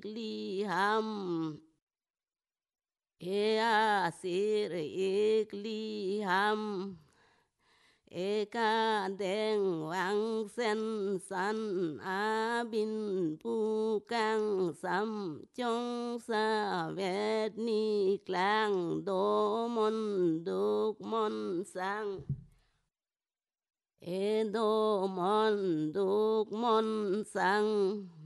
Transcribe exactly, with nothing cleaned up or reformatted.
ly ham ea sir ik ly ham eka đen vang sen san a bin pu cang sam trong sa vet ni klang do mon đúc mon sang e do mon đúc mon sang